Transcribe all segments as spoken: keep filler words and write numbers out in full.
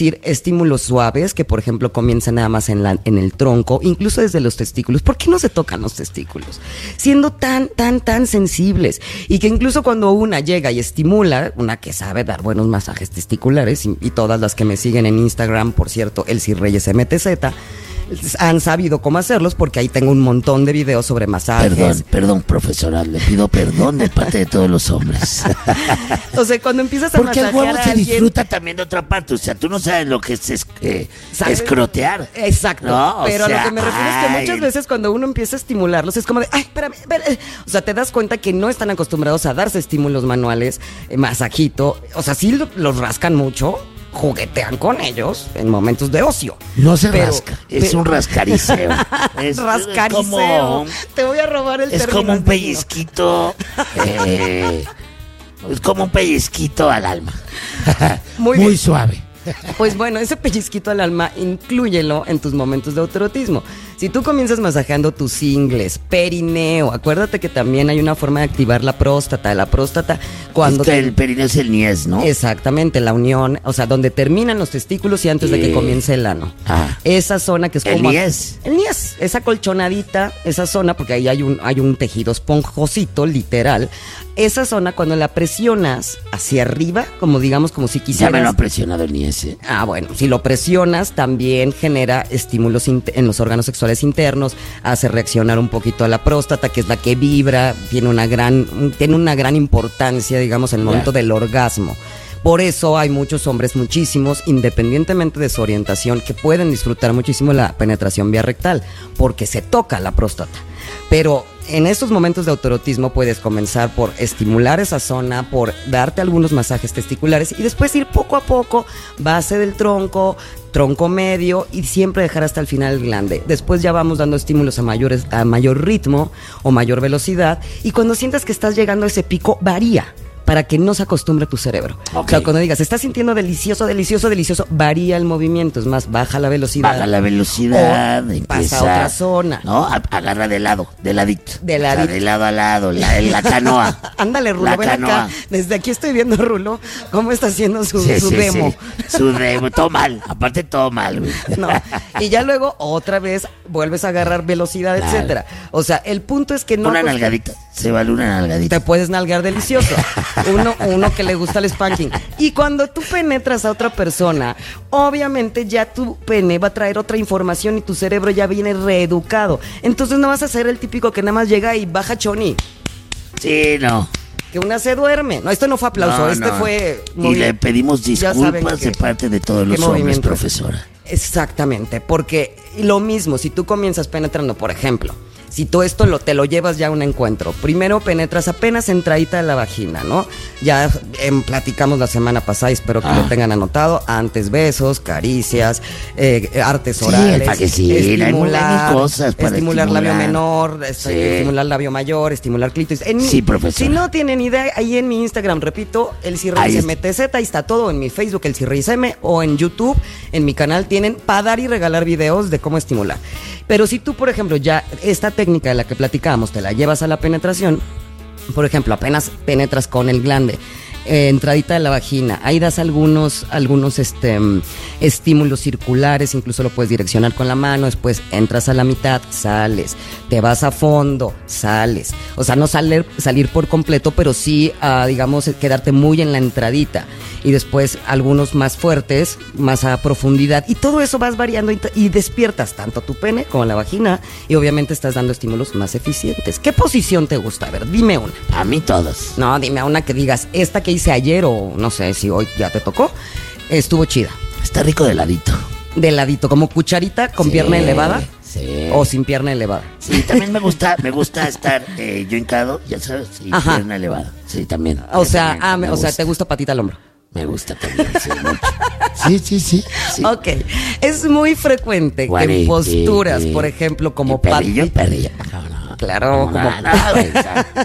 estímulos suaves que, por ejemplo, comienzan nada más en, la, en el tronco, incluso desde los testículos. ¿Por qué no se tocan los testículos? Siendo tan, tan, tan sensibles. Y que incluso cuando una llega y estimula, una que sabe dar buenos masajes testiculares, y, y todas las que me siguen en Instagram, por cierto, Elsie Reyes M T Z, han sabido cómo hacerlos porque ahí tengo un montón de videos sobre masajes. Perdón, perdón, profesora, le pido perdón de parte de todos los hombres. O sea, cuando empiezas a porque masajear el huevo a se alguien, disfruta también de otra parte, o sea, tú no sabes lo que es, es eh, escrotear. Exacto, no, pero sea, a lo que me refiero es que ay. muchas veces cuando uno empieza a estimularlos es como de, ay, espérame, espérame. O sea, te das cuenta que no están acostumbrados a darse estímulos manuales, eh, masajito, o sea, sí lo, los rascan mucho, juguetean con ellos en momentos de ocio. No se pero, rasca, es pero, un rascariceo. Es, rascariceo. Es como, te voy a robar el es término. como un pellizquito. eh, es como un pellizquito al alma. Muy, Muy bien. suave. Pues bueno, ese pellizquito al alma, inclúyelo en tus momentos de autoerotismo. Si tú comienzas masajeando tus ingles, perineo, acuérdate que también hay una forma de activar la próstata. La próstata, cuando... Es que te... el perineo es el niés, ¿no? Exactamente, la unión, o sea, donde terminan los testículos y antes eh... de que comience el ano. Ah. Esa zona que es el como... El niés. El niés, esa colchonadita, esa zona, porque ahí hay un, hay un tejido esponjosito, literal. Esa zona, cuando la presionas hacia arriba, como digamos, como si quisieras... Ya me lo ha presionado el niés, ¿eh? Ah, bueno, si lo presionas, también genera estímulos in- en los órganos sexuales internos, hace reaccionar un poquito a la próstata, que es la que vibra, tiene una gran, tiene una gran importancia, digamos, en el momento del orgasmo. Por eso hay muchos hombres, muchísimos, independientemente de su orientación, que pueden disfrutar muchísimo la penetración vía rectal, porque se toca la próstata. Pero en estos momentos de autoerotismo puedes comenzar por estimular esa zona, por darte algunos masajes testiculares y después ir poco a poco, base del tronco, tronco medio y siempre dejar hasta el final el glande. Después ya vamos dando estímulos a, mayores, a mayor ritmo o mayor velocidad y cuando sientas que estás llegando a ese pico, varía. Para que no se acostumbre tu cerebro. Okay. O sea, cuando digas, estás sintiendo delicioso, delicioso, delicioso, varía el movimiento. Es más, baja la velocidad. Baja la velocidad. O pasa a otra zona. No, agarra de lado, de ladito. De ladito. O sea, de lado a lado, la, la canoa. Ándale, Rulo, la ven canoa. acá. Desde aquí estoy viendo, Rulo, cómo está haciendo su, sí, su sí, demo. Sí. Su demo, todo mal. Aparte, todo mal, güey. No. Y ya luego, otra vez, vuelves a agarrar velocidad, claro. etcétera. O sea, el punto es que no... Una nalgadita. Se vale una nalgadita. Te puedes nalgar delicioso. Uno, uno que le gusta el spanking. Y cuando tú penetras a otra persona, obviamente ya tu pene va a traer otra información y tu cerebro ya viene reeducado. Entonces no vas a ser el típico que nada más llega y baja choni. Sí, no. Que una se duerme. No, esto no fue aplauso, no, este no. fue... Y le pedimos disculpas que, de parte de todos los hombres, profesora. Exactamente, porque lo mismo, si tú comienzas penetrando, por ejemplo... Si tú esto lo, te lo llevas ya a un encuentro, primero penetras apenas entradita de la vagina, ¿no? Ya eh, platicamos la semana pasada y espero que ah. lo tengan anotado. Antes besos, caricias, eh, artes orales. Sí, sí, estimular, hay cosas para estimular, estimular labio menor, sí. estimular labio mayor, estimular clítoris. En sí, mi, profesor. Si no tienen idea, ahí en mi Instagram, repito, Elsie Reyes M T Z, ahí está todo, en mi Facebook, Elsie Reyes M, o en YouTube, en mi canal tienen para dar y regalar videos de cómo estimular. Pero si tú, por ejemplo, ya esta técnica de la que platicábamos te la llevas a la penetración, por ejemplo, apenas penetras con el glande, eh, entradita de la vagina, ahí das algunos, algunos este, estímulos circulares, incluso lo puedes direccionar con la mano, después entras a la mitad, sales, te vas a fondo, sales, o sea, no salir, salir por completo, pero sí, uh, digamos, quedarte muy en la entradita, y después algunos más fuertes, más a profundidad, y todo eso vas variando y, t- y despiertas tanto tu pene como la vagina, y obviamente estás dando estímulos más eficientes. ¿Qué posición te gusta? A ver, dime una. A mí todas. No, dime una que digas, esta que hice ayer o no sé si hoy ya te tocó, estuvo chida. Está rico de ladito. De ladito, como cucharita con sí, pierna elevada. Sí. O sin pierna elevada. Sí, también me gusta, me gusta estar eh, yo hincado, ya sabes, sin Ajá. pierna elevada. Sí, también. O sea, también, ah, me o gusta. sea, te gusta patita al hombro. Me gusta también, sí, mucho. Sí, sí, sí, sí. Ok, es muy frecuente Guarete, que en posturas, por ejemplo, como perrillo, perrillo. No, no, claro, no, como no, no,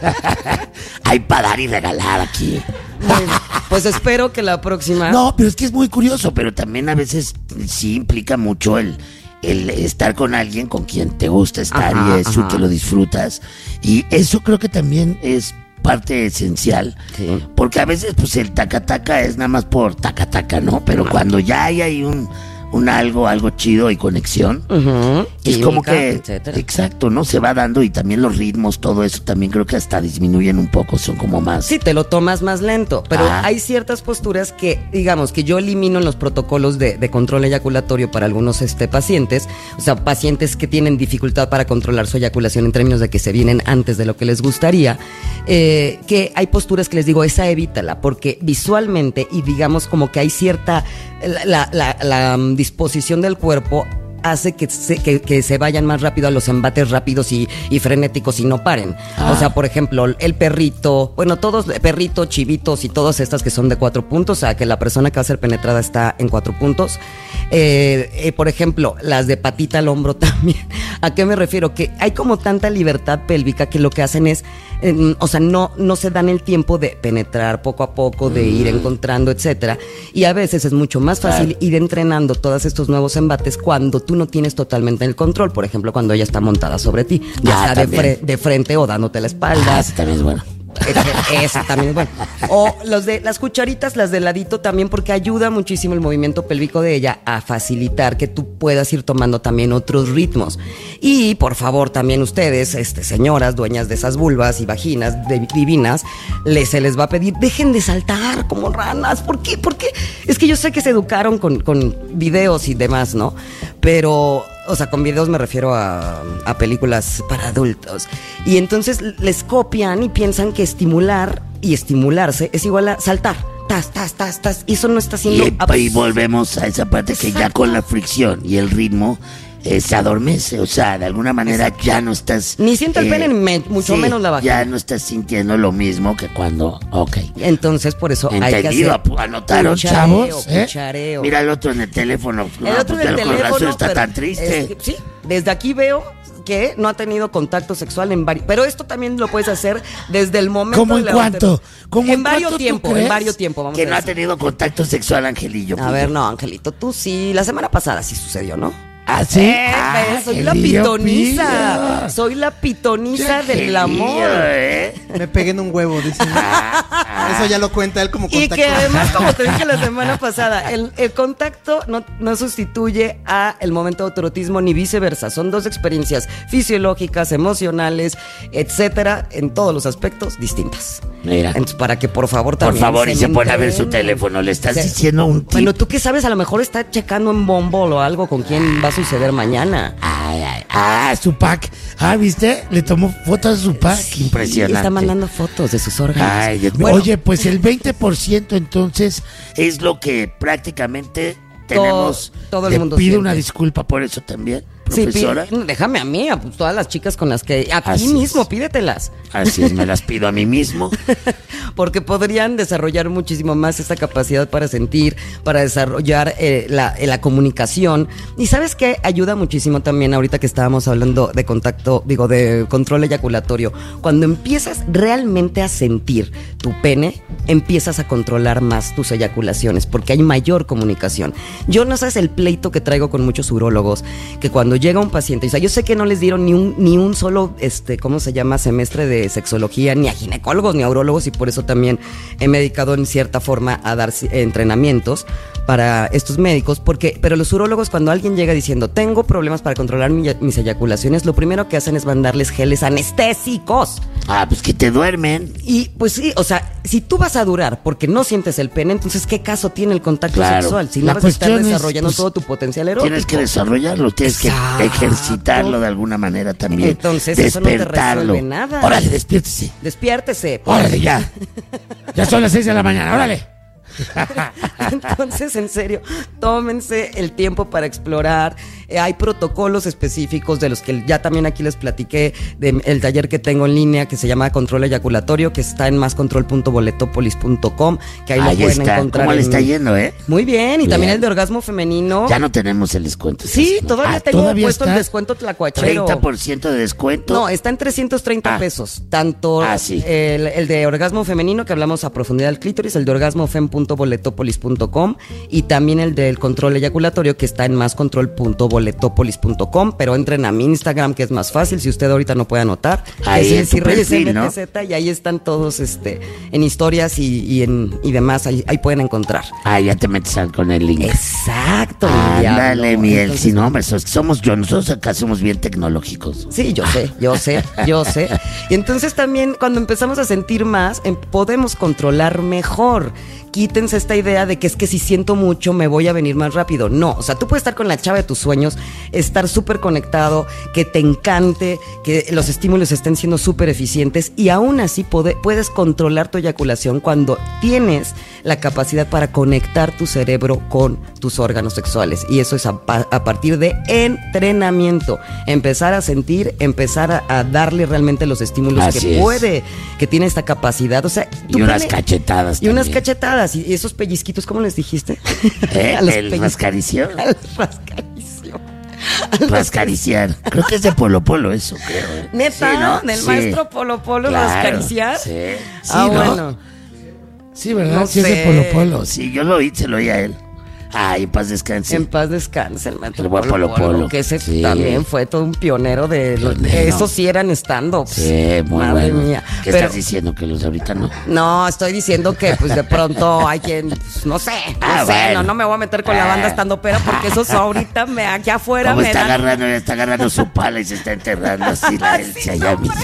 hay para dar y regalar aquí. Bueno, pues espero que la próxima. No, pero es que es muy curioso, pero también a veces sí implica mucho el el estar con alguien con quien te gusta estar ajá, y eso ajá. que lo disfrutas. Y eso creo que también es parte esencial. Sí. Porque a veces, pues, el taca-taca es nada más por taca-taca, ¿no? Pero no. Cuando ya hay ahí un... un algo, algo chido y conexión, uh-huh. es Química, como que, etcétera. Exacto, ¿no? Se va dando y también los ritmos, todo eso también creo que hasta disminuyen un poco, son como más... Sí, te lo tomas más lento, pero ah. hay ciertas posturas que, digamos, que yo elimino en los protocolos de, de control eyaculatorio para algunos este, pacientes, o sea, pacientes que tienen dificultad para controlar su eyaculación en términos de que se vienen antes de lo que les gustaría, eh, que hay posturas que les digo, esa evítala, porque visualmente y digamos como que hay cierta... la, la, la, la disposición del cuerpo hace que se, que, que se vayan más rápido a los embates rápidos y, y frenéticos y no paren. Ah. O sea, por ejemplo, el perrito, bueno, todos, perrito, chivitos y todas estas que son de cuatro puntos, o sea, que la persona que va a ser penetrada está en cuatro puntos. Eh, eh, por ejemplo, las de patita al hombro también. ¿A qué me refiero? Que hay como tanta libertad pélvica que lo que hacen es, eh, o sea, no, no se dan el tiempo de penetrar poco a poco, de ir encontrando, etcétera. Y a veces es mucho más fácil claro. ir entrenando todos estos nuevos embates cuando tú no tienes totalmente el control. Por ejemplo, cuando ella está montada sobre ti, ya ah, sea de, fre- de frente o dándote la espalda. Ah, eso también es bueno. Eso también es bueno. O los de las cucharitas, las de ladito también, porque ayuda muchísimo el movimiento pélvico de ella a facilitar que tú puedas ir tomando también otros ritmos. Y por favor, también ustedes, este, señoras, dueñas de esas vulvas y vaginas de, divinas, les, se les va a pedir, dejen de saltar como ranas. ¿Por qué? Porque es que yo sé que se educaron con, con videos y demás, ¿no? Pero... o sea, con videos me refiero a, a películas para adultos. Y entonces les copian y piensan que estimular y estimularse es igual a saltar. Tas, tas, tas, tas. Y eso no está haciendo... Y, abs- y volvemos a esa parte que Exacto. ya con la fricción y el ritmo... Eh, se adormece, o sea, de alguna manera Exacto. ya no estás... Ni siento el eh, pene, me, mucho sí, menos la vagina. Ya no estás sintiendo lo mismo que cuando... Ok. Entonces, por eso Entendido, hay que hacer... ¿Anotaron, cuchareo, chavos? ¿Eh? Cuchareo. Mira el otro en el teléfono. El no, otro pues, en el teléfono, razón está pero, tan triste. Es que, sí, desde aquí veo... que no ha tenido contacto sexual en varios... Pero esto también lo puedes hacer desde el momento... ¿Cómo en cuánto? ¿Cómo en varios tiempo, en varios tiempo, vamos que a no ha tenido contacto sexual, Angelillo. A ver, no, Angelito, tú sí. La semana pasada sí sucedió, ¿no? ¿Ah, sí? Eh, ah, soy la pitoniza. Pío. Soy la pitoniza qué del amor. ¿Eh? Me pegué en un huevo, dicen. Eso ya lo cuenta él como contacto. Y que además, como te dije la semana pasada, el, el contacto no, no sustituye a el momento de autoerotismo ni viceversa. Son dos experiencias fisiológicas, emocionales, etcétera, en todos los aspectos distintas. Mira. Entonces, para que por favor también. Por favor, se y se pone a ver su teléfono. Le estás se, diciendo un tip. Bueno, tú qué sabes, a lo mejor está checando en Bumble o algo con quién va a suceder mañana. Ay, ay, ah, su pack. Ah, ¿viste? Le tomó fotos de su pack. Sí, impresionante. Está mandando fotos de sus órganos. Ay, Dios mío. Bueno, oye, pues el veinte por ciento entonces es lo que prácticamente tenemos. Todo, todo el Le mundo pido siente. una disculpa por eso también, profesora. Sí, déjame a mí, a todas las chicas con las que... A Así ti mismo, es. Pídetelas. Así es, me las pido a mí mismo. Porque podrían desarrollar muchísimo más esta capacidad para sentir, para desarrollar eh, la, eh, la comunicación. Y ¿sabes qué? Ayuda muchísimo también, ahorita que estábamos hablando de contacto, digo, de control eyaculatorio. Cuando empiezas realmente a sentir tu pene, empiezas a controlar más tus eyaculaciones, porque hay mayor comunicación. Yo no sabes el pleito que traigo con muchos urólogos, que cuando llega un paciente, o sea, yo sé que no les dieron ni un, ni un solo, este, ¿cómo se llama? Semestre de sexología, ni a ginecólogos, ni a urólogos, y por eso también he medicado en cierta forma a dar entrenamientos para estos médicos, porque, pero los urólogos, cuando alguien llega diciendo, tengo problemas para controlar mi, mis eyaculaciones, lo primero que hacen es mandarles geles anestésicos. Ah, pues que te duermen. Y pues sí, o sea, si tú vas a durar porque no sientes el pene, entonces ¿qué caso tiene el contacto claro. sexual? Si no La vas a estar cuestión es, desarrollando pues, todo tu potencial erótico. Tienes que desarrollarlo, tienes Exacto. que ejercitarlo de alguna manera también. Entonces eso no te resuelve nada. Órale, despiértese. Despiértese. Órale, ya. Ya son las seis de la mañana, órale. Entonces, en serio, tómense el tiempo para explorar. Eh, hay protocolos específicos de los que ya también aquí les platiqué del taller que tengo en línea que se llama Control Eyaculatorio, que está en más control punto boletopolis punto com, que ahí, ahí lo pueden está. encontrar. ¿Cómo en... le está yendo, eh? Muy bien, y bien. También el de orgasmo femenino. Ya no tenemos el descuento. Sí, ¿no? todavía ah, tengo ¿todavía puesto está? el descuento tlacuachero. ¿treinta por ciento de descuento? No, está en trescientos treinta ah. pesos. Tanto ah, sí. el, el de orgasmo femenino, que hablamos a profundidad del clítoris, el de orgasmo fem punto com punto boletopolis punto com y también el del control eyaculatorio que está en más control punto boletopolis punto com, pero entren a mi Instagram que es más fácil, si usted ahorita no puede anotar. Ahí es en tu perfil, ¿no? Y ahí están todos este, en historias y, y, en, y demás, ahí, ahí pueden encontrar. Ah, ya te metes con el link. Exacto. Ándale, miel, si no, hombre, somos yo, nosotros acá somos bien tecnológicos. Sí, yo sé, yo sé, yo sé. Y entonces también cuando empezamos a sentir más, em, podemos controlar mejor. Quítense esta idea de que es que si siento mucho me voy a venir más rápido. No, o sea, tú puedes estar con la chava de tus sueños, estar súper conectado, que te encante, que los estímulos estén siendo súper eficientes y aún así pode, puedes controlar tu eyaculación cuando tienes la capacidad para conectar tu cerebro con tus órganos sexuales. Y eso es a, a partir de entrenamiento. Empezar a sentir, empezar a, a darle realmente los estímulos así que es. puede, que tiene esta capacidad. O sea, y unas pone, cachetadas. Y también. unas cachetadas. Y esos pellizquitos, ¿cómo les dijiste? ¿Eh? A los el rascaricio. Al rascaricio. Al rascariciar. Creo que es de Polo Polo eso, creo. ¿eh? ¿Neta? Sí, ¿no? ¿Del sí. maestro Polo Polo claro, rascariciar? Sí. sí ah, ¿no? bueno. Sí, ¿verdad? No sí sé. es de Polo Polo. Sí, yo lo oí, se lo oí a él. Ay, en paz descanse. En paz descanse el maestro el buen Polo Polo, Polo. Que ese sí. también fue todo un pionero de... Los, esos sí eran stand-ups. Sí, muy Madre bueno. mía. ¿Qué Pero, estás diciendo? ¿Que los de ahorita no? No, estoy diciendo que pues de pronto hay quien... Pues, no sé, no ah, sé. Bueno. No, no me voy a meter con ah. la banda stand-upera porque esos ahorita me, aquí afuera ¿Cómo me está dan... agarrando? Está agarrando su pala y se está enterrando así la Elsie allá mismo.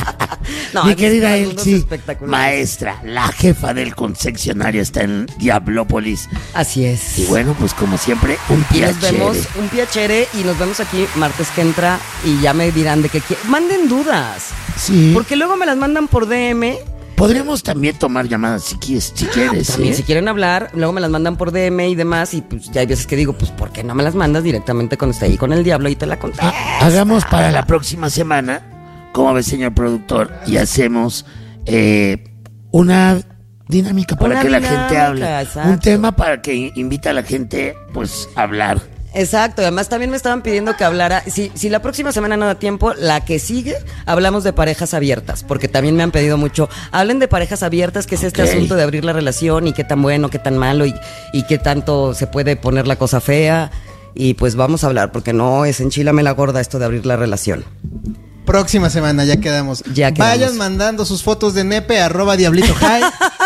No, mi querida Elsie, maestra, la jefa del concesionario está en Diablópolis. Así es. Y bueno, pues como siempre, un piacere. Nos vemos, un piacere y nos vemos aquí martes que entra y ya me dirán de qué quieren. Manden dudas. Sí. Porque luego me las mandan por D M. Podríamos también tomar llamadas si quieres. Si quieres también ¿eh? si quieren hablar, luego me las mandan por D M y demás y pues ya hay veces que digo, pues ¿por qué no me las mandas directamente cuando esté ahí con el diablo y te la contesto? Hagamos para la próxima semana, ¿cómo ve, señor productor? Y hacemos eh, una dinámica para una que dinámica, la gente hable. Exacto. Un tema para que invita a la gente pues a hablar. Exacto, y además también me estaban pidiendo que hablara, si, si la próxima semana no da tiempo, la que sigue, hablamos de parejas abiertas, porque también me han pedido mucho, hablen de parejas abiertas, que es este okay. asunto de abrir la relación y qué tan bueno, qué tan malo y, y qué tanto se puede poner la cosa fea, y pues vamos a hablar, porque no es enchilame la gorda esto de abrir la relación. Próxima semana, ya quedamos. Ya quedamos. Vayan mandando sus fotos de nepe, arroba diablito high.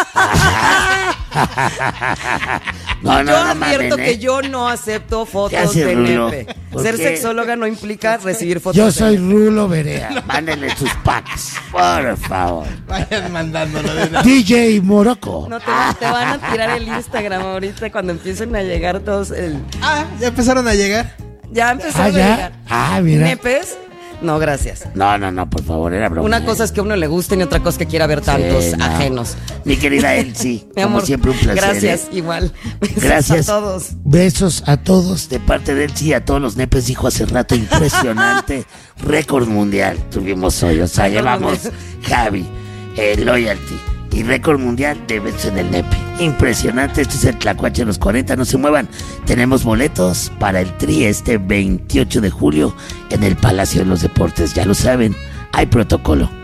No, no, yo no, advierto mamen, que ¿eh? yo no acepto fotos hace, de Rulo? nepe. Ser qué? sexóloga no implica recibir fotos yo de soy nepe. Rulo Berea. Mándenle sus packs, por favor. Vayan mandándolo de una. D J Morocco. No, te, te van a tirar el Instagram ahorita cuando empiecen a llegar todos el... Ah, ya empezaron a llegar. Ya empezaron ah, a ¿ya? llegar. Ah, mira. ¿Nepes? No, gracias. No, no, no, por favor, era broma. Una cosa es que a uno le guste y otra cosa es que quiera ver tantos sí, no. ajenos. Mi querida Elsie, Mi como amor, siempre un placer. Gracias, ¿eh? igual. Besos Gracias a todos. Besos a todos de parte de Elsie y a todos los nepes. Dijo hace rato, impresionante. Récord mundial tuvimos hoy. O sea, llevamos Javi, eh, Loyalty y récord mundial de besos en el nepe. Impresionante. Este es el Tlacuache de los cuarenta. No se muevan. Tenemos boletos para el Tri este veintiocho de julio en el Palacio de los Deportes. Ya lo saben, hay protocolo.